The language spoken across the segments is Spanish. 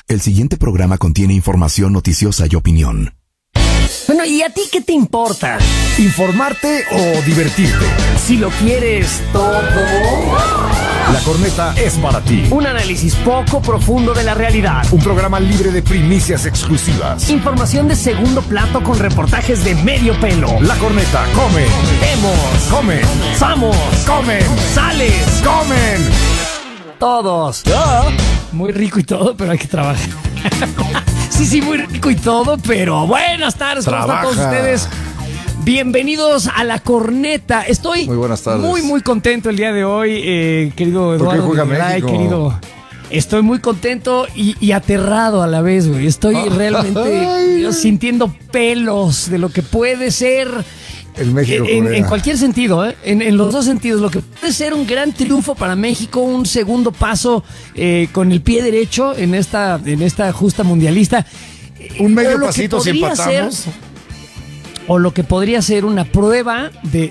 El siguiente programa contiene información noticiosa y opinión. Bueno, ¿y a ti qué te importa? ¿Informarte o divertirte? Si lo quieres todo. La Corneta es para ti. Un análisis poco profundo de la realidad. Un programa libre de primicias exclusivas. Información de segundo plato con reportajes de medio pelo. La Corneta, come. Vemos. Comen. Vamos. Comen. Sales. Comen. Todos. Muy rico y todo, pero hay que trabajar. Sí, muy rico y todo, pero buenas tardes. ¿Cómo están todos ustedes? Bienvenidos a La Corneta. Estoy muy buenas tardes. Muy contento el día de hoy, querido Eduardo. ¿Por qué juega México? Querido. Estoy muy contento y aterrado a la vez, güey. Estoy realmente sintiendo pelos de lo que puede ser el México en cualquier sentido, en los dos sentidos. Lo que puede ser un gran triunfo para México, un segundo paso con el pie derecho en esta justa mundialista. Un medio pasito si empatamos. O lo que podría ser una prueba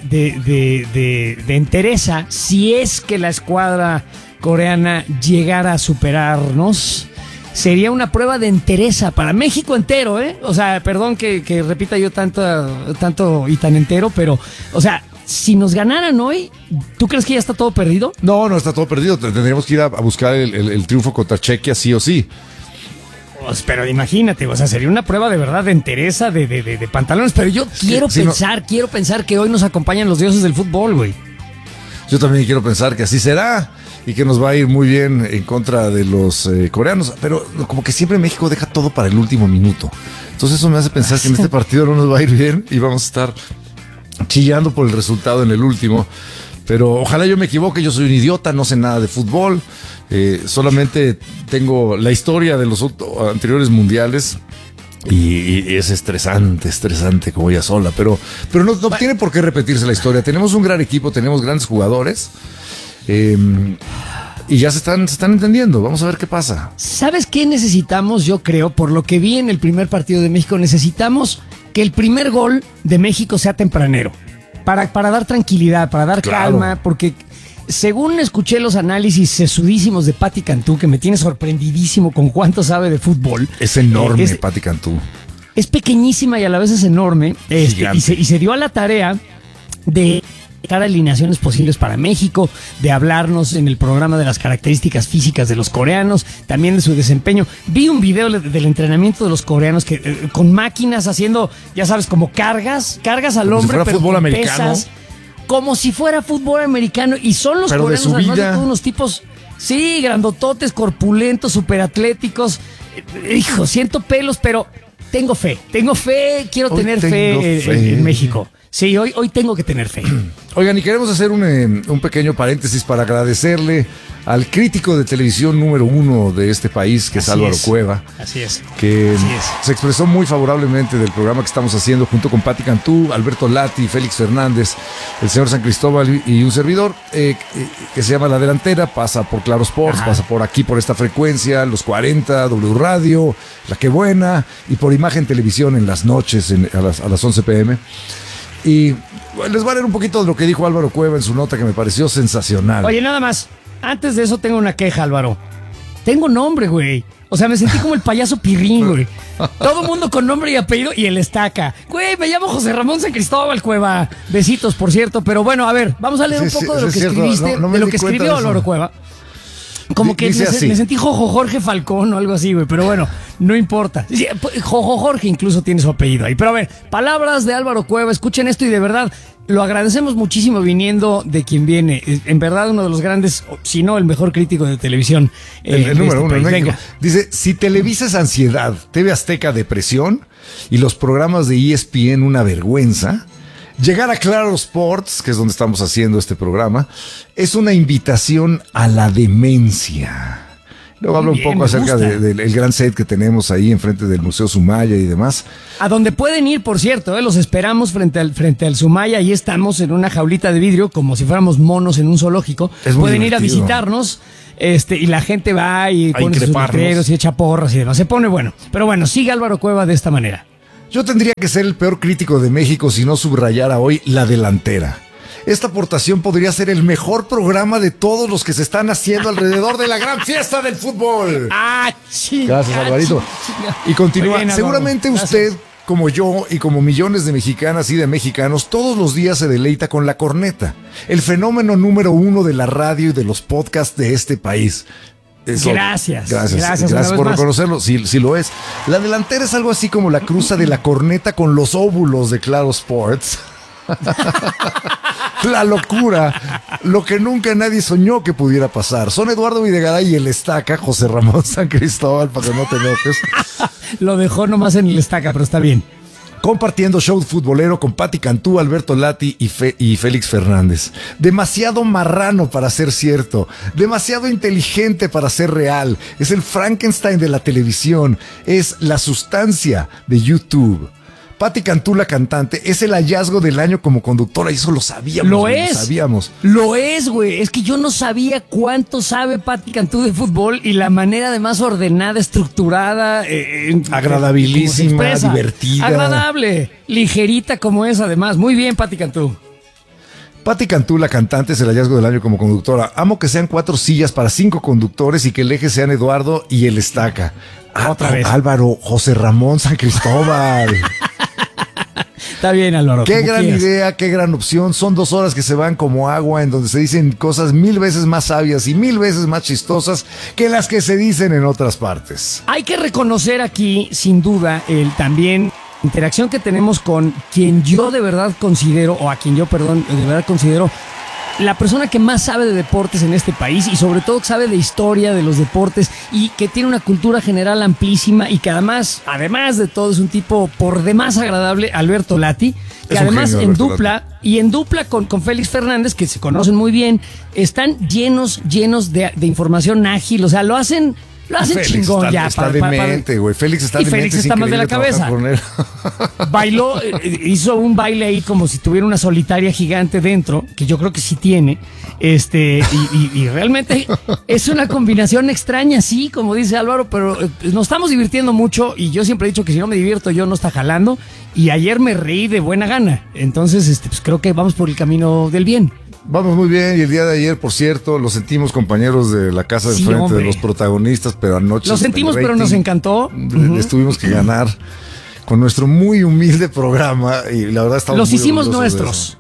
de entereza si es que la escuadra coreana llegara a superarnos. Sería una prueba de entereza para México entero, ¿eh? O sea, perdón que repita yo tanto y tan entero, pero, o sea, si nos ganaran hoy, ¿tú crees que ya está todo perdido? No está todo perdido. Tendríamos que ir a buscar el triunfo contra Chequia sí o sí. Pues, pero imagínate, o sea, sería una prueba de verdad de entereza, de pantalones. Pero yo quiero pensar que hoy nos acompañan los dioses del fútbol, güey. Yo también quiero pensar que así será y que nos va a ir muy bien en contra de los coreanos. Pero como que siempre México deja todo para el último minuto. Entonces eso me hace pensar que en este partido no nos va a ir bien y vamos a estar chillando por el resultado en el último. Pero ojalá yo me equivoque, yo soy un idiota, no sé nada de fútbol. Solamente tengo la historia de los anteriores mundiales y es estresante como ella sola, pero no tiene por qué repetirse la historia. Tenemos un gran equipo, tenemos grandes jugadores y ya se están entendiendo. Vamos a ver qué pasa. ¿Sabes qué necesitamos? Yo creo, por lo que vi en el primer partido de México, necesitamos que el primer gol de México sea tempranero para dar tranquilidad, para dar calma, porque según escuché los análisis sesudísimos de Pati Cantú, que me tiene sorprendidísimo con cuánto sabe de fútbol. Es enorme Pati Cantú. Es pequeñísima y a la vez es enorme. Y se dio a la tarea de buscar alineaciones posibles para México, de hablarnos en el programa de las características físicas de los coreanos, también de su desempeño. Vi un video del entrenamiento de los coreanos que con máquinas haciendo, ya sabes, como cargas al hombre, pero fútbol con americano. Pesas, como si fuera fútbol americano, y son los pero coreanos además de todos unos tipos, sí, grandototes, corpulentos, superatléticos. Hijo, siento pelos, pero tengo fe, quiero tener fe en México. Sí, hoy tengo que tener fe. Oigan, y queremos hacer un pequeño paréntesis para agradecerle al crítico de televisión número 1 de este país, que es Álvaro Cueva. Así es. Que se expresó muy favorablemente del programa que estamos haciendo junto con Pati Cantú, Alberto Lati, Félix Fernández, el señor San Cristóbal y un servidor, que se llama La Delantera. Pasa por Claro Sports, pasa por aquí, por esta frecuencia, los 40, W Radio, La Que Buena, y por Imagen Televisión en las noches, a las 11 p.m. Y les voy a leer un poquito de lo que dijo Álvaro Cueva en su nota, que me pareció sensacional. Oye, nada más, antes de eso tengo una queja, Álvaro. Tengo nombre, güey. O sea, me sentí como el payaso Pirrín, güey. Todo mundo con nombre y apellido y el estaca. Güey, me llamo José Ramón San Cristóbal Cueva. Besitos, por cierto. Pero bueno, a ver, vamos a leer un poco de lo que escribiste, de lo que escribió Álvaro Cueva. Como que me sentí Jojo Jorge Falcón o algo así, güey, pero bueno, no importa. Jojo Jorge incluso tiene su apellido ahí. Pero a ver, palabras de Álvaro Cueva, escuchen esto y de verdad lo agradecemos muchísimo viniendo de quien viene. En verdad uno de los grandes, si no el mejor crítico de televisión. El número uno en México. Dice, si Televisa es ansiedad, TV Azteca depresión y los programas de ESPN una vergüenza, llegar a Claro Sports, que es donde estamos haciendo este programa, es una invitación a la demencia. Luego habla un poco acerca del gran set que tenemos ahí enfrente del Museo Sumaya y demás. A donde pueden ir, por cierto, los esperamos frente al Sumaya. Ahí estamos en una jaulita de vidrio, como si fuéramos monos en un zoológico. Pueden ir a visitarnos. Y la gente va y pone sus letreros y echa porras y demás. Se pone bueno. Pero bueno, sigue Álvaro Cueva de esta manera. Yo tendría que ser el peor crítico de México si no subrayara hoy La Delantera. esta aportación podría ser el mejor programa de todos los que se están haciendo alrededor de la gran fiesta del fútbol. Gracias, Alvarito. Y continúa. Bien, seguramente usted, como yo y como millones de mexicanas y de mexicanos, todos los días se deleita con la corneta, el fenómeno número 1 de la radio y de los podcasts de este país. Gracias por reconocerlo. Sí lo es. La delantera es algo así como la cruza de la corneta con los óvulos de Claro Sports. La locura, lo que nunca nadie soñó que pudiera pasar. Son Eduardo Videgaray y el Estaca, José Ramón San Cristóbal, para que no te enojes. Lo dejó nomás en el Estaca, pero está bien. Compartiendo show futbolero con Pati Cantú, Alberto Lati y Félix Fernández. Demasiado marrano para ser cierto, demasiado inteligente para ser real. Es el Frankenstein de la televisión, es la sustancia de YouTube. Pati Cantú, la cantante, es el hallazgo del año como conductora, y eso lo sabíamos. Lo es, güey. Es que yo no sabía cuánto sabe Pati Cantú de fútbol y la manera además ordenada, estructurada, agradabilísima, divertida. Agradable, ligerita como es además. Muy bien, Pati Cantú. Pati Cantú, la cantante, es el hallazgo del año como conductora. Amo que sean 4 sillas para 5 conductores y que el eje sean Eduardo y el Estaca. Otra vez. Álvaro, José Ramón San Cristóbal. Está bien, Álvaro. Qué gran idea, qué gran opción. Son 2 horas que se van como agua, en donde se dicen cosas 1000 veces más sabias y 1000 veces más chistosas que las que se dicen en otras partes. Hay que reconocer aquí, sin duda, interacción que tenemos con quien yo de verdad considero, de verdad considero la persona que más sabe de deportes en este país y sobre todo sabe de historia de los deportes y que tiene una cultura general amplísima y que además de todo es un tipo por demás agradable, Alberto Lati, que además en dupla con Félix Fernández, que se conocen muy bien, están llenos de información ágil, o sea, lo hacen chingón ya. Está demente, güey. Félix está demente. Félix está mal de la cabeza. Bailó, hizo un baile ahí como si tuviera una solitaria gigante dentro, que yo creo que sí tiene. Y realmente es una combinación extraña, sí, como dice Álvaro, pero nos estamos divirtiendo mucho y yo siempre he dicho que si no me divierto yo no está jalando. Y ayer me reí de buena gana. Entonces, pues creo que vamos por el camino del bien. Vamos muy bien, y el día de ayer, por cierto, lo sentimos, compañeros de la casa de frente, hombre, de los protagonistas, pero anoche... Lo sentimos, pero nos encantó. Les tuvimos que ganar con nuestro muy humilde programa, y la verdad estamos los hicimos nuestros,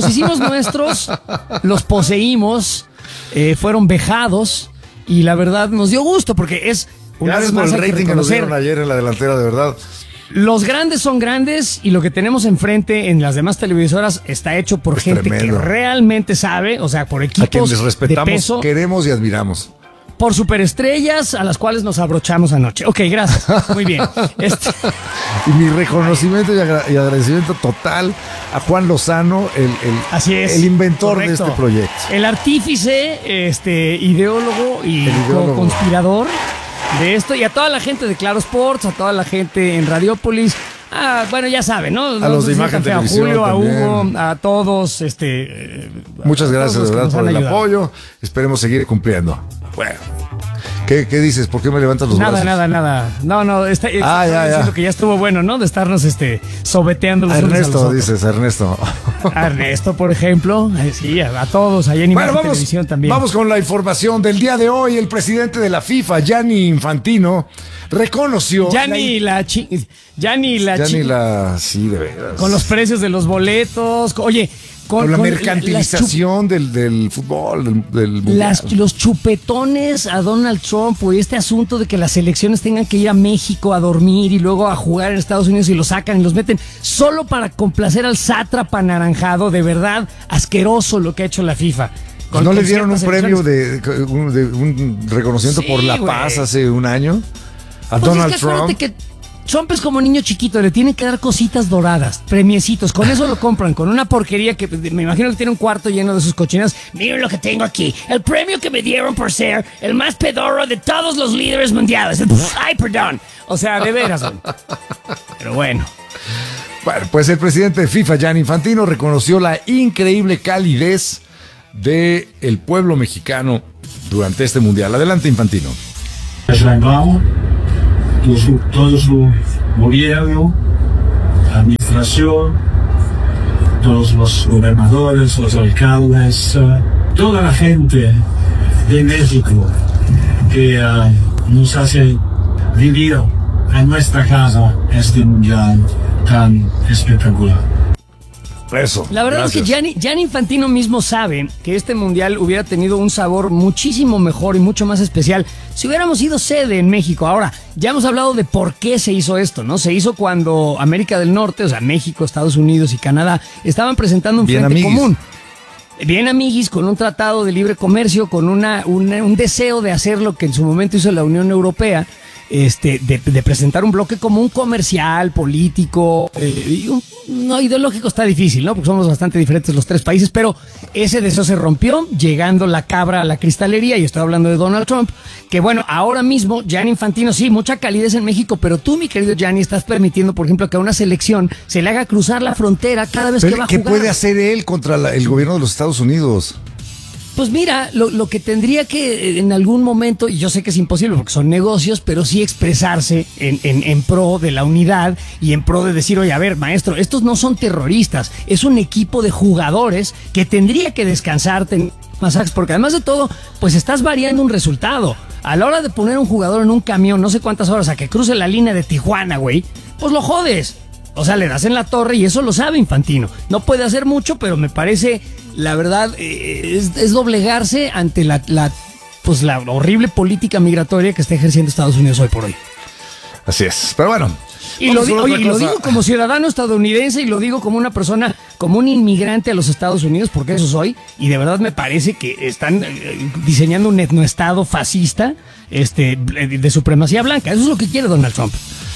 los poseímos, fueron vejados, y la verdad nos dio gusto, porque es... Gracias por el rating que nos dieron ayer en la delantera, de verdad. Los grandes son grandes y lo que tenemos enfrente en las demás televisoras está hecho por gente tremendo, que realmente sabe, o sea, por equipos a quienes respetamos, de peso, queremos y admiramos. Por superestrellas a las cuales nos abrochamos anoche. Ok, gracias. Muy bien. Y mi reconocimiento y agradecimiento total a Juan Lozano, el inventor, correcto, de este proyecto. El artífice, ideólogo y conspirador de esto, y a toda la gente de Claro Sports, a toda la gente en Radiópolis, bueno, ya saben, ¿no? A los de Imagen Televisión, a Julio, también. A Hugo, a todos, muchas gracias de verdad por el apoyo. Esperemos seguir cumpliendo. Bueno, ¿qué dices? ¿Por qué me levantas los brazos? Nada. No, diciendo que ya estuvo bueno, ¿no? De estarnos sobeteando los Ernesto, dices, Ernesto. A Ernesto, por ejemplo. Sí, a todos, allá en Imagen Televisión también. Vamos con la información del día de hoy. El presidente de la FIFA, Gianni Infantino, reconoció... Sí, de veras. Con los precios de los boletos. Oye... Con la mercantilización del fútbol, del mundial. Los chupetones a Donald Trump, o este asunto de que las selecciones tengan que ir a México a dormir y luego a jugar en Estados Unidos y los sacan y los meten solo para complacer al sátrapa anaranjado, de verdad asqueroso lo que ha hecho la FIFA. ¿No le dieron un premio de un reconocimiento por la paz hace un año a Donald Trump? Que Trump es como niño chiquito, le tienen que dar cositas doradas, premiecitos, con eso lo compran, con una porquería que me imagino que tiene un cuarto lleno de sus cochinas. Miren lo que tengo aquí, el premio que me dieron por ser el más pedorro de todos los líderes mundiales. Ay, perdón. O sea, de veras, güey. Pero bueno. Bueno, pues el presidente de FIFA, Gianni Infantino, reconoció la increíble calidez del pueblo mexicano durante este mundial. Adelante, Infantino. Todo su gobierno, administración, todos los gobernadores, los alcaldes, toda la gente de México que nos hace vivir en nuestra casa este mundial tan espectacular. Eso. La verdad gracias. es que Gianni Infantino mismo sabe que este mundial hubiera tenido un sabor muchísimo mejor y mucho más especial si hubiéramos sido sede en México. Ahora, ya hemos hablado de por qué se hizo esto, ¿no? Se hizo cuando América del Norte, o sea, México, Estados Unidos y Canadá, estaban presentando un frente común. Bien amiguis, con un tratado de libre comercio, con un deseo de hacer lo que en su momento hizo la Unión Europea, de presentar un bloque común comercial, político, no ideológico está difícil, ¿no? Porque somos bastante diferentes los tres países, pero ese deseo se rompió, llegando la cabra a la cristalería, y estoy hablando de Donald Trump, que bueno, ahora mismo, Gianni Infantino, sí, mucha calidez en México, pero tú, mi querido Gianni, estás permitiendo, por ejemplo, que a una selección se le haga cruzar la frontera cada vez que va a ¿Qué jugar. puede hacer él contra el gobierno de los Estados Unidos? Pues mira, lo que tendría que en algún momento, y yo sé que es imposible porque son negocios, pero sí expresarse en pro de la unidad y en pro de decir, oye, a ver, maestro, estos no son terroristas, es un equipo de jugadores que tendría que descansarte masajes, porque además de todo, pues estás variando un resultado. A la hora de poner un jugador en un camión, no sé cuántas horas, a que cruce la línea de Tijuana, güey, pues lo jodes. O sea, le das en la torre y eso lo sabe Infantino. No puede hacer mucho, pero me parece, la verdad, es doblegarse ante la horrible política migratoria que está ejerciendo Estados Unidos hoy por hoy. Así es. Pero bueno. Y lo digo como ciudadano estadounidense y lo digo como una persona, como un inmigrante a los Estados Unidos, porque eso soy. Y de verdad me parece que están diseñando un etnoestado fascista de supremacía blanca. Eso es lo que quiere Donald Trump.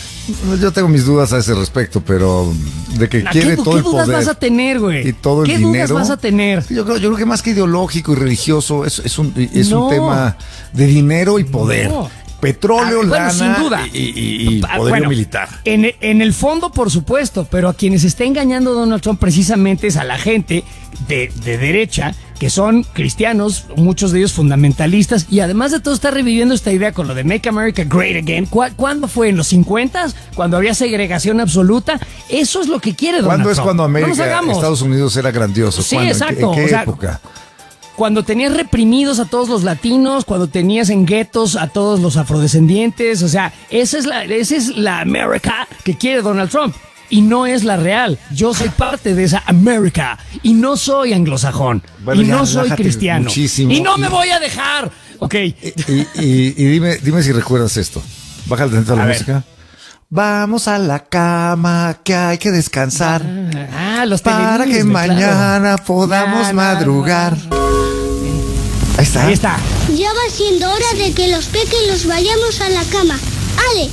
Yo tengo mis dudas a ese respecto, pero de que quiere todo el poder. ¿Qué dudas vas a tener, güey? Y todo el dinero. ¿Qué dudas vas a tener? Yo creo que más que ideológico y religioso, es un tema de dinero y poder. No. Petróleo, lana, sin duda. Y poderío militar. En el fondo, por supuesto, pero a quienes está engañando Donald Trump precisamente es a la gente de derecha, que son cristianos, muchos de ellos fundamentalistas, y además de todo está reviviendo esta idea con lo de Make America Great Again. ¿Cuándo fue? ¿En los 50s? ¿Cuando había segregación absoluta? Eso es lo que quiere Donald Trump. ¿Cuándo es cuando América, Estados Unidos era grandioso? Sí, ¿cuándo? exacto. ¿En qué época? Cuando tenías reprimidos a todos los latinos, cuando tenías en guetos a todos los afrodescendientes, o sea, esa es la América que quiere Donald Trump. Y no es la real. Yo soy parte de esa América y no soy anglosajón. Bueno, y no soy cristiano. Muchísimo. Y no me voy a dejar. Ok. Y dime si recuerdas esto. Bájale dentro de la música. Vamos a la cama, que hay que descansar. Los para que mañana podamos madrugar. Ahí está. Ahí está. Ya va siendo hora de que los pequeños vayamos a la cama. ¡Ale!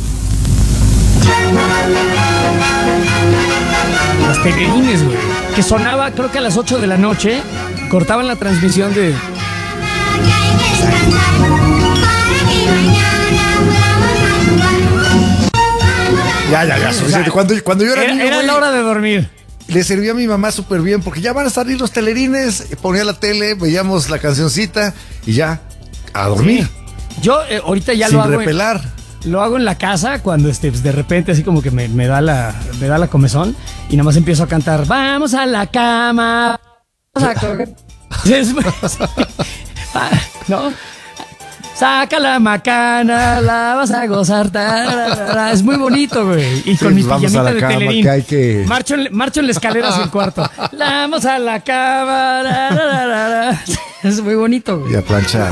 Los telerines, güey. Que sonaba, creo que a las 8 de la noche, cortaban la transmisión de... Ya, suficiente. Cuando yo era niño, era la hora de dormir. Le servía a mi mamá súper bien, porque ya van a salir los telerines. Ponía la tele, veíamos la cancioncita y ya, a dormir. Sí. Yo ahorita ya sin lo hago. repelar. Lo hago en la casa cuando pues de repente así como que me da la comezón y nada más empiezo a cantar, vamos a la cama. ¿No? Saca la macana, la vas a gozar. Es muy bonito, güey. Y con mi pijamita de telerín. Marcho en la escalera hacia el cuarto. Vamos a la cama. Es muy bonito, güey. Y a planchar.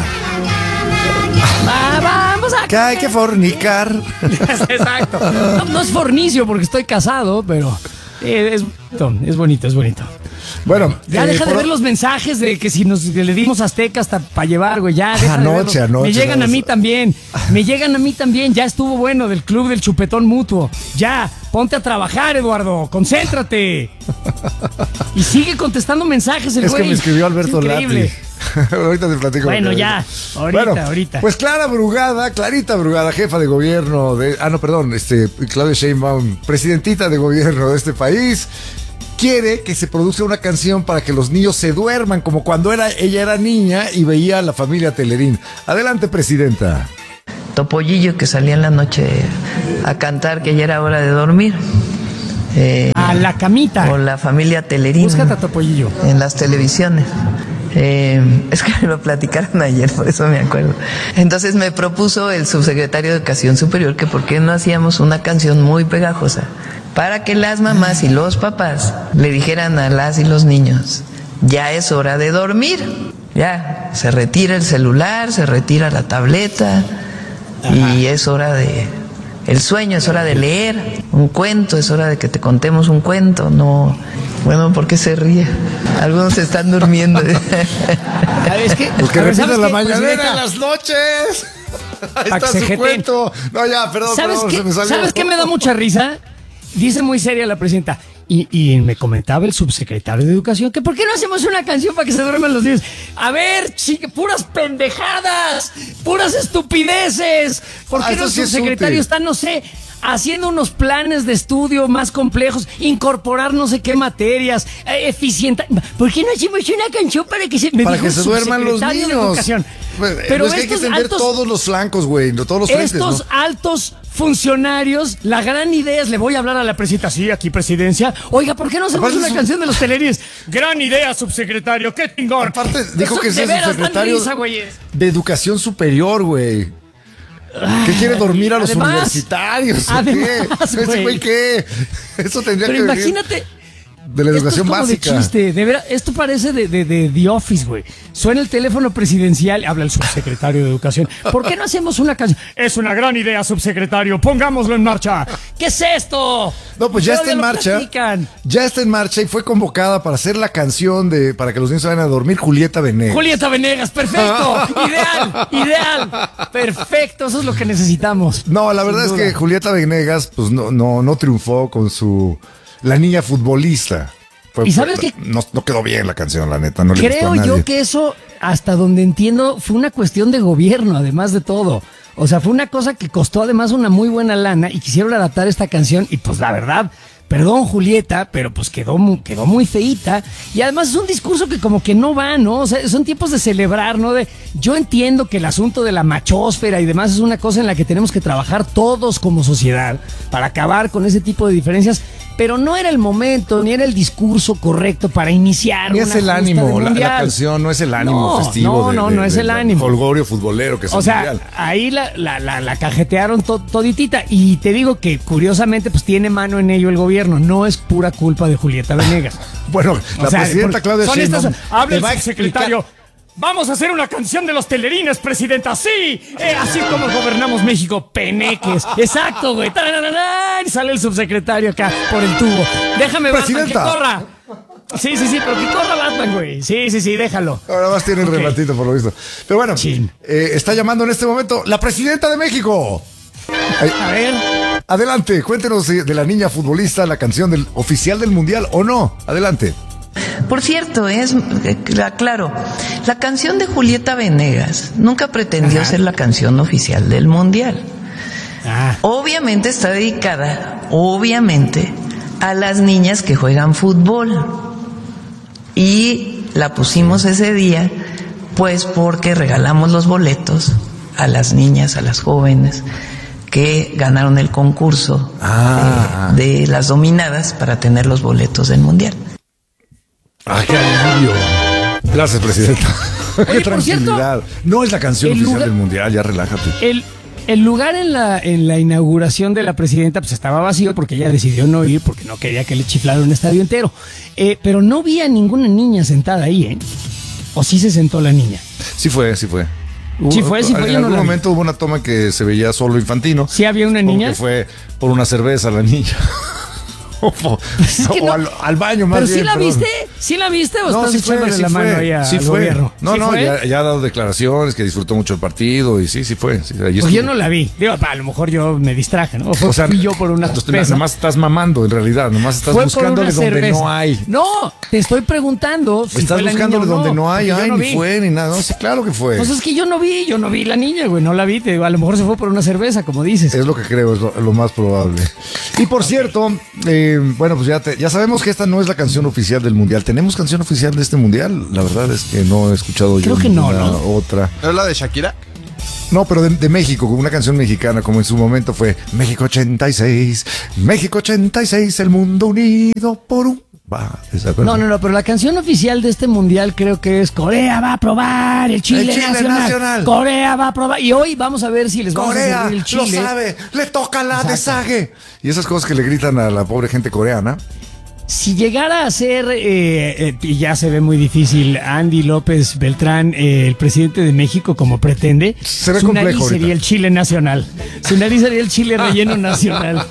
Vamos a... Que hay que fornicar. Exacto. No es fornicio porque estoy casado, pero es bonito. Bueno, ya deja de ver los mensajes de que si le dimos azteca hasta para llevar, güey, ya. Anoche. Me llegan a mí también. Ya estuvo bueno del club del chupetón mutuo. Ya, ponte a trabajar, Eduardo. Concéntrate. Y sigue contestando mensajes el güey. Es que me escribió Alberto Lati. Ahorita te platico. Bueno, ya. Ahorita. Pues Clarita Brugada, jefa de gobierno de... Claudia Sheinbaum, presidentita de gobierno de este país, quiere que se produzca una canción para que los niños se duerman, como cuando ella era niña y veía a la familia Telerín. Adelante, presidenta. Topollillo que salía en la noche a cantar que ya era hora de dormir. A la camita. O la familia Telerín. Búscate a tu pollillo. En las televisiones. Es que me lo platicaron ayer, por eso me acuerdo. Entonces me propuso el subsecretario de Educación Superior que por qué no hacíamos una canción muy pegajosa para que las mamás y los papás le dijeran a las y los niños: ya es hora de dormir, ya se retira el celular, se retira la tableta. Ajá. Y es hora de el sueño, es hora de leer un cuento, es hora de que te contemos un cuento. No, bueno, ¿por qué se ríe? Algunos están durmiendo. ¿Sabes qué? Los que repiten la mañanera mañanera en las noches. Ahí está su cuento. No, ya, perdón, se me salió. ¿Sabes qué me da mucha risa? Dice muy seria la presidenta. Y me comentaba el subsecretario de Educación que ¿por qué no hacemos una canción para que se duerman los niños? A ver, chica, puras pendejadas, puras estupideces. ¿Por qué no el subsecretario está, no sé, haciendo unos planes de estudio más complejos, incorporar no sé qué materias, eficiente? ¿Por qué no hacemos una canción para que se duerman los niños? Pero es que hay que tender todos los flancos, güey, todos los frentes. Estos altos funcionarios, la gran idea es, le voy a hablar a la presidenta, sí, aquí presidencia. Oiga, ¿por qué no hacemos una canción de los Teleríes? Gran idea, subsecretario, qué chingón. Aparte, dijo que es el subsecretario de Educación Superior, güey. ¿Qué quiere dormir a los universitarios? ¿Qué? Güey, ¿qué? Eso tendría que venir. Imagínate. De la educación básica. De chiste, de verdad, esto parece de The Office, güey. Suena el teléfono presidencial, habla el subsecretario de Educación. ¿Por qué no hacemos una canción? Es una gran idea, subsecretario, pongámoslo en marcha. ¿Qué es esto? No, pues ya está en marcha. Ya está en marcha y fue convocada para hacer la canción para que los niños vayan a dormir, Julieta Venegas. Julieta Venegas, perfecto. Ideal. Perfecto, eso es lo que necesitamos. No, la verdad es que Julieta Venegas, pues no triunfó con La niña futbolista. ¿Y sabes qué? No quedó bien la canción, la neta. No le gustó a nadie. Creo yo que eso, hasta donde entiendo, fue una cuestión de gobierno, además de todo. O sea, fue una cosa que costó además una muy buena lana y quisieron adaptar esta canción y pues la verdad, perdón Julieta, pero pues quedó muy feíta y además es un discurso que como que no va, ¿no? O sea, son tiempos de celebrar, ¿no? Yo entiendo que el asunto de la machósfera y demás es una cosa en la que tenemos que trabajar todos como sociedad para acabar con ese tipo de diferencias, pero no era el momento, ni era el discurso correcto para iniciar. Ni es el ánimo, la canción no es el ánimo festivo. No es el ánimo. Folgorio futbolero que es o sea, mundial. Ahí la cajetearon toditita y te digo que curiosamente pues tiene mano en ello el gobierno, no es pura culpa de Julieta Venegas. Bueno, la presidenta Claudia Sheinbaum habla el secretario. Vamos a hacer una canción de los Telerines, presidenta. Sí, así como gobernamos México, peneques. Exacto, güey. Y sale el subsecretario acá por el tubo. Déjame, Batman, que corra. Sí, pero que corra Batman, güey. Sí, déjalo. Ahora más tiene el rematito, por lo visto. Pero bueno, está llamando en este momento la presidenta de México. A ver. Adelante, cuéntenos de la niña futbolista, la canción oficial del Mundial, ¿o no? Adelante. Por cierto, claro, la canción de Julieta Venegas nunca pretendió ser la canción oficial del Mundial. Obviamente está dedicada, a las niñas que juegan fútbol. Y la pusimos ese día, pues porque regalamos los boletos a las niñas, a las jóvenes que ganaron el concurso de las dominadas para tener los boletos del Mundial. ¡Qué alivio! Gracias, presidenta. ¡Qué tranquilidad! No es la canción oficial del Mundial, ya relájate. El lugar en la inauguración de la presidenta pues estaba vacío porque ella decidió no ir porque no quería que le chiflara un estadio entero. Pero no vi a ninguna niña sentada ahí, ¿eh? ¿O sí se sentó la niña? Sí fue. Sí fue. En algún momento hubo una toma que se veía solo Infantino. ¿Sí había una niña? Que fue por una cerveza la niña. Es que no, al baño más bien. ¿Pero sí la viste o estás echándole la mano ahí al gobierno? Ya ha dado declaraciones que disfrutó mucho el partido y sí fue. Pues yo no la vi. Digo, a lo mejor yo me distraje, ¿no? O sea, fui yo por una cerveza. Nomás estás mamando, en realidad. Nomás estás buscándole donde no hay. No, te estoy preguntando. Estás buscándole donde no hay. Ni fue, ni nada. No, sí, claro que fue. Pues es que yo no vi la niña, güey. No la vi. A lo mejor se fue por una cerveza, como dices. Es lo que creo, es lo más probable. Y por cierto, bueno, pues ya sabemos que esta no es la canción oficial del Mundial. ¿Tenemos canción oficial de este Mundial? La verdad es que no he escuchado Creo que no. Otra. ¿No es la de Shakira? No, pero de México, una canción mexicana, como en su momento fue México 86, México 86, el mundo unido por un... No, pero la canción oficial de este mundial creo que es Corea va a probar el Chile nacional. Corea va a probar. Y hoy vamos a ver si les vamos a servir el Chile. Lo sabe, le toca la desague. Y esas cosas que le gritan a la pobre gente coreana. Si llegara a ser, y ya se ve muy difícil, Andy López Beltrán, el presidente de México, como pretende, se ve su complejo nariz ahorita. sería el Chile nacional. Su nariz sería el Chile relleno nacional.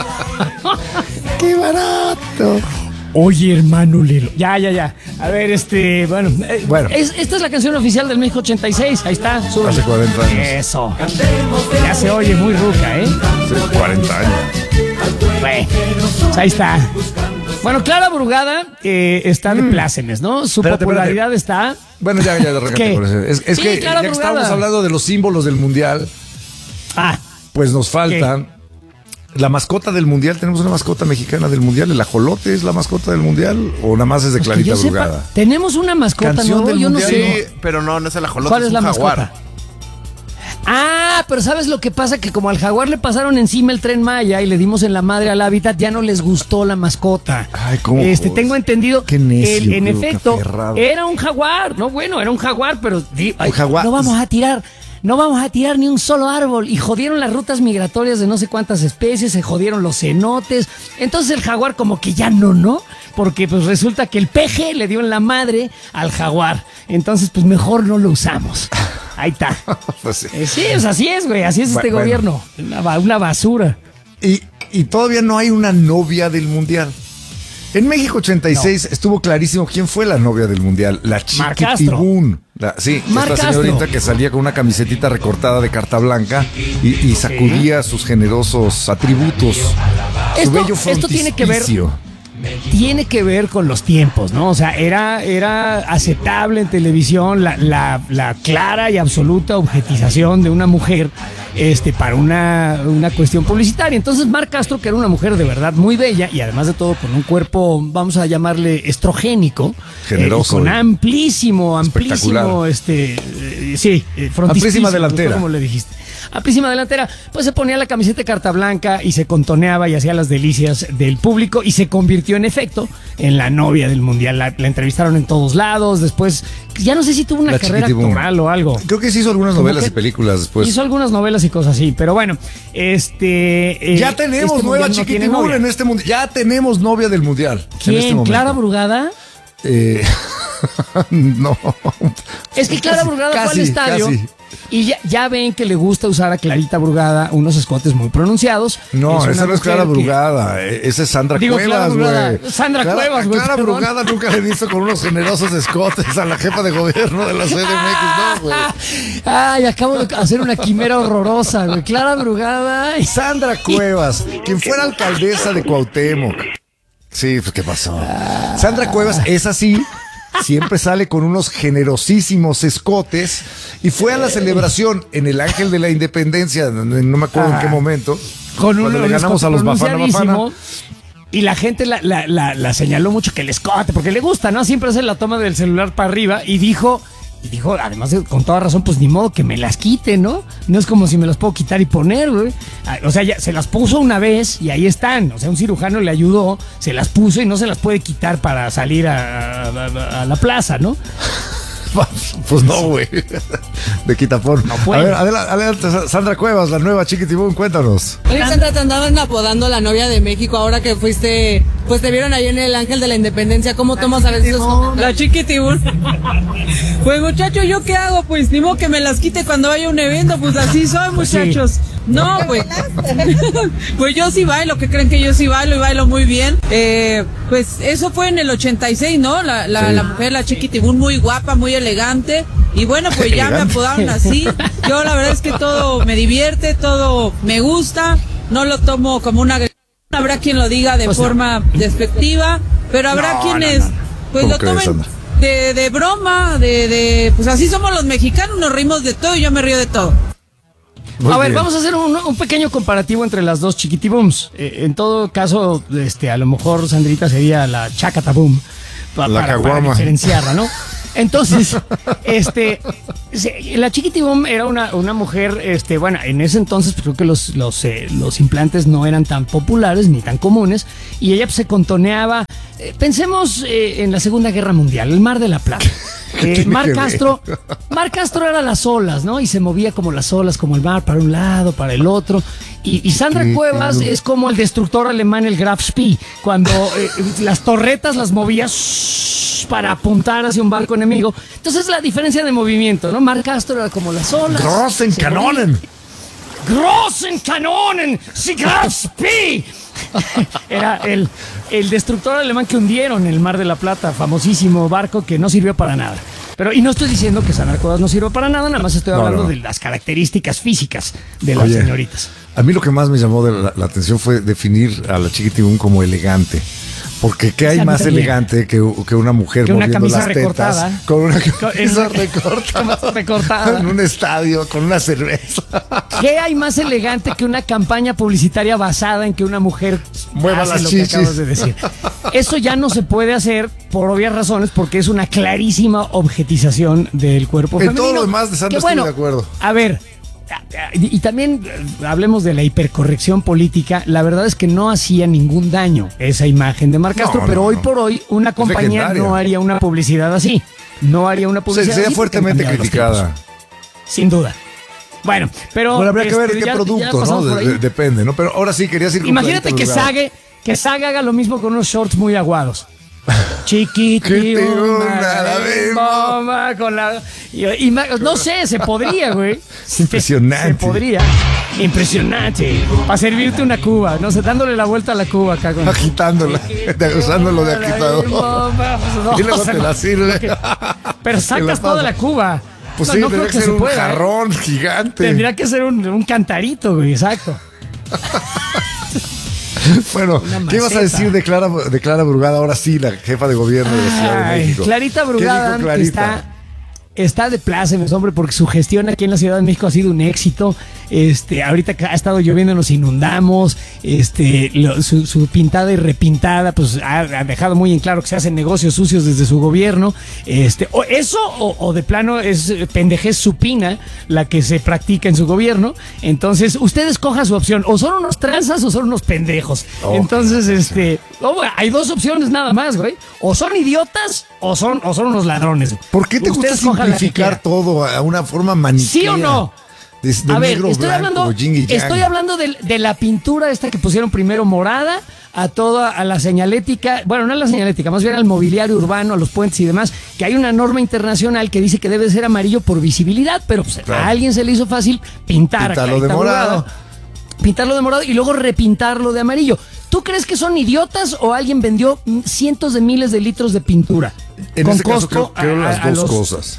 ¡Qué barato! Oye, hermano Lelo. Ya. A ver, Bueno. Esta es la canción oficial del México 86. Ahí está. Súbele. Hace 40 años. Eso. Ya se oye muy ruca, ¿eh? Hace 40 años. Bueno, pues ahí está. Bueno, Clara Brugada está de plácemes, ¿no? Su popularidad está... Bueno, ya de repente. Es Sí, que Clara ya que Brugada. estamos hablando de los símbolos del mundial, pues nos falta la mascota del mundial. Tenemos una mascota mexicana del mundial. ¿El ajolote es la mascota del mundial o nada más es de Pues que Clarita yo sepa, Brugada? tenemos una mascota, Canción ¿no? del Yo no mundial. sé. Sí, pero no es el ajolote, ¿Cuál es un la jaguar. mascota? Pero ¿sabes lo que pasa? Que como al jaguar le pasaron encima el Tren Maya y le dimos en la madre al hábitat, ya no les gustó la mascota. Ay, ¿cómo? Tengo entendido, Qué necio, en creo, efecto, qué aferrado. era un jaguar. No, bueno, era un jaguar, pero jaguar. no vamos a tirar ni un solo árbol. Y jodieron las rutas migratorias de no sé cuántas especies, se jodieron los cenotes. Entonces el jaguar como que ya no, porque pues resulta que el peje le dio en la madre al jaguar. Entonces pues mejor no lo usamos. Ahí está. Pues sí. Sí, pues así es, güey, así es este Bueno. gobierno. Una basura. Y todavía no hay una novia del mundial. En México 86 estuvo clarísimo quién fue la novia del mundial. La Marc Castro. Chiquitibún. Marc Esta Castro. señorita que salía con una camisetita recortada de carta blanca y sacudía sus generosos atributos. Su bello Esto tiene que ver. frontispicio. Tiene que ver con los tiempos, ¿no? O sea, era aceptable en televisión la clara y absoluta objetización de una mujer para una cuestión publicitaria. Entonces, Marc Castro, que era una mujer de verdad muy bella y además de todo con un cuerpo, vamos a llamarle estrogénico, Generoso, con amplísimo, espectacular. frontispicio, Amplísima delantera. como le dijiste. Amplísima delantera, pues se ponía la camiseta de carta blanca y se contoneaba y hacía las delicias del público y se convirtió en efecto en la novia del mundial. La entrevistaron en todos lados, después ya no sé si tuvo una La carrera Chiquitibún. actoral o algo. Creo que sí hizo algunas Como novelas que y películas después. Hizo algunas novelas y cosas así, pero bueno, Ya tenemos nueva mundial no tiene Chiquitibún novia. en este mundial. Ya tenemos novia del mundial. En ¿Quién? este momento. ¿Clara Brugada? No. Es que Clara Brugada fue al estadio casi. y ya ven que le gusta usar a Clarita Brugada unos escotes muy pronunciados. No, una esa no es mujer Clara que- Brugada, esa es Sandra Digo, Clara Cuevas, Brugada. güey. Sandra Cuevas, güey, Clara perdón. Brugada nunca le he visto con unos generosos escotes a la jefa de gobierno de la CDMX, no, güey. Ay, acabo de hacer una quimera horrorosa, güey. Clara Brugada. Sandra Cuevas, quien fuera alcaldesa de Cuauhtémoc. Sí, pues ¿qué pasó? Sandra Cuevas es así, siempre sale con unos generosísimos escotes y fue a la celebración en el Ángel de la Independencia, no me acuerdo en qué momento, Con cuando le ganamos a los Bafana Bafana. Y la gente la señaló mucho que el escote, porque le gusta, ¿no? Siempre hace la toma del celular para arriba y dijo, además con toda razón, pues ni modo que me las quite, ¿no? No es como si me las puedo quitar y poner, güey. O sea, ya se las puso una vez y ahí están. O sea, un cirujano le ayudó, se las puso y no se las puede quitar para salir a la plaza, ¿no? Pues no, güey. De quitapón. No puede. A ver, adelante, Sandra Cuevas, la nueva Chiquitibún, cuéntanos. Alexandra, te andaban apodando la novia de México ahora que fuiste, pues te vieron ahí en el Ángel de la Independencia. ¿Cómo tomas a veces esos? La Chiquitibún. Pues muchacho, ¿yo qué hago? Pues ni modo que me las quite cuando vaya a un evento, pues así soy, muchachos. No, pues. Pues yo sí bailo, ¿qué creen que yo sí bailo y bailo muy bien? Pues eso fue en el 86, ¿no? La mujer, la Chiquitibún, muy guapa, muy elegante. Y bueno, pues ya me apodaron así. Yo la verdad es que todo me divierte, todo me gusta. No lo tomo como una agresión. Habrá quien lo diga de forma despectiva, pero habrá quienes pues ¿Cómo lo crees, tomen Sandra? de broma, pues así somos los mexicanos, nos reímos de todo y yo me río de todo. Muy A ver, bien. vamos a hacer un pequeño comparativo entre las dos Chiquitibums. En todo caso, a lo mejor Sandrita sería la Chacataboom La para caguama. diferenciarla, ¿no? Entonces, la Chiquitibum era una mujer, bueno, en ese entonces pues, creo que los implantes no eran tan populares ni tan comunes, y ella pues, se contoneaba. Pensemos en la Segunda Guerra Mundial, el Mar de la Plata. Mar Castro era las olas, ¿no? Y se movía como las olas, como el mar, para un lado, para el otro. Y Sandra Cuevas es como el destructor alemán, el Graf Spee, cuando las torretas las movía para apuntar hacia un barco enemigo. Entonces la diferencia de movimiento, ¿no? Mar Castro era como las olas. Großen Kanonen. Großen Kanonen, sie Graf Spee. Era el destructor alemán que hundieron en el Mar de la Plata, famosísimo barco que no sirvió para nada. Y no estoy diciendo que Sandra Cuevas no sirva para nada, nada más estoy hablando de las características físicas de las señoritas. A mí lo que más me llamó la atención fue definir a la Chiquitibum como elegante. Porque ¿qué hay más elegante que una mujer moviendo las tetas con una camisa recortada en un estadio con una cerveza? ¿Qué hay más elegante que una campaña publicitaria basada en que una mujer mueva las chichis? Que acabas de decir. Eso ya no se puede hacer por obvias razones, porque es una clarísima objetización del cuerpo femenino. En todo lo demás de Sandra estoy de acuerdo. A ver, y también hablemos de la hipercorrección política. La verdad es que no hacía ningún daño esa imagen de Mar Castro, pero hoy por hoy una compañía no haría una publicidad así. No haría una publicidad sería así. Fuertemente criticada. Sin duda. Bueno, pero habría que ver qué producto, ¿no? Depende, ¿no? Pero ahora sí querías ir con imagínate que Saga haga lo mismo con unos shorts muy aguados. Chiquitibum, con la... no sé, se podría, güey. Impresionante. Se podría. Impresionante. Para servirte una cuba, no sé, dándole la vuelta a la cuba acá. Agitándola, usándolo de agitador. Y luego te la sirve. Pero sacas toda la cuba. Pues sí, tendría que ser un jarrón gigante. Tendría que ser un cantarito, güey, exacto. Bueno, ¿qué ibas a decir de Clara Brugada? Ahora sí, la jefa de gobierno de la Ciudad de México. Clarita Brugada está de plácemes, hombre, porque su gestión aquí en la Ciudad de México ha sido un éxito. Ahorita que ha estado lloviendo nos inundamos. Su pintada y repintada pues ha dejado muy en claro que se hacen negocios sucios desde su gobierno. O de plano es pendejez supina la que se practica en su gobierno. Entonces, usted escoja su opción. O son unos tranzas o son unos pendejos. Entonces, hay dos opciones nada más, güey. O son idiotas o son unos ladrones. ¿Por qué te gusta simplificar todo a una forma maniquea? ¿Sí o no? A ver, estoy hablando de la pintura esta que pusieron primero morada a la señalética, bueno, no a la señalética, más bien al mobiliario urbano, a los puentes y demás, que hay una norma internacional que dice que debe ser amarillo por visibilidad, pero pues, a alguien se le hizo fácil pintarlo de morado. Pintarlo de morado y luego repintarlo de amarillo. ¿Tú crees que son idiotas o alguien vendió cientos de miles de litros de pintura? En este caso creo las dos cosas.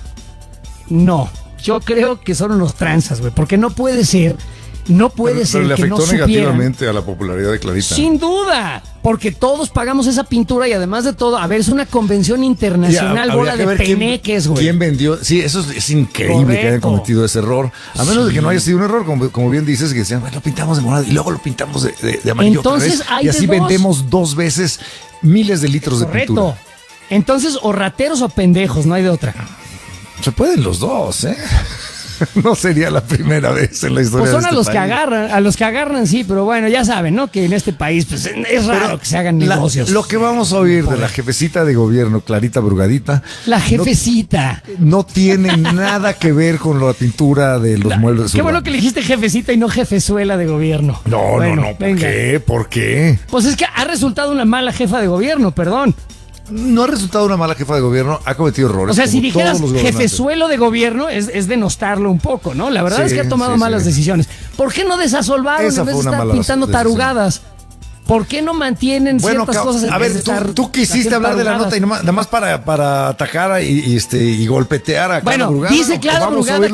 No. Yo creo que son unos tranzas, güey, porque no puede ser que no supieran. Pero le afectó negativamente a la popularidad de Clarita. Sin duda, porque todos pagamos esa pintura y además de todo, a ver, es una convención internacional, bola de peneques, güey. ¿Quién vendió? Sí, eso es increíble que hayan cometido ese error. A menos de que no haya sido un error, como bien dices, que decían, lo pintamos de morado y luego lo pintamos de amarillo. Entonces, otra vez, y así vendemos 2 veces miles de litros de pintura. Entonces, o rateros o pendejos, no hay de otra. Se pueden los dos, ¿eh? No sería la primera vez en la historia pues son de a los que agarran, sí, pero bueno, ya saben, ¿no? Que en este país pues, es raro que se hagan negocios. Lo que vamos a oír de la jefecita de gobierno, Clarita Brugadita. La jefecita. No tiene nada que ver con la pintura de los muebles de su Qué bueno que le dijiste jefecita y no jefezuela de gobierno. No. ¿Por qué? Pues es que ha resultado una mala jefa de gobierno, perdón. No ha resultado una mala jefa de gobierno, ha cometido errores. O sea, si dijeras jefezuelo de gobierno, es denostarlo un poco, ¿no? La verdad es que ha tomado malas decisiones. ¿Por qué no desasolvaron en vez de estar pintando tarugadas? ¿Por qué no mantienen ciertas cosas? A ver, tú quisiste hablar de la nota y nada más para atacar y golpetear a Clara Brugada. Bueno, dice Clara Brugada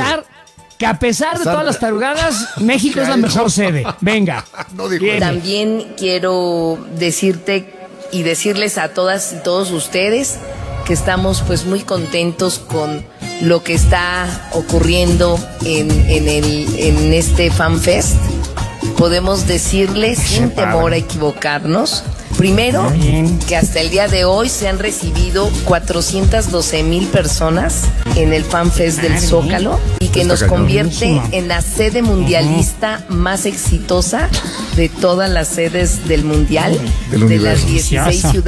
que a pesar de todas las tarugadas, México es la mejor sede. Venga. También quiero decirte y decirles a todas y todos ustedes que estamos pues muy contentos con lo que está ocurriendo en este FanFest. Podemos decirles sin temor a equivocarnos Primero, que hasta el día de hoy se han recibido 412,000 personas en el Fan Fest del Zócalo y que nos convierte en la sede mundialista más exitosa de todas las sedes del mundial, Del de universo. las 16 ciudades.